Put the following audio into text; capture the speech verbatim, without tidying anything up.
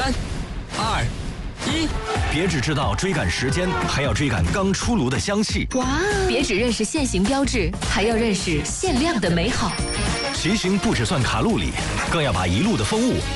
三、二、一。 别只知道追赶时间，还要追赶刚出炉的香气。 哇！别只认识现行标志，还要认识限量的美好。 骑行不只算卡路里，更要把一路的风物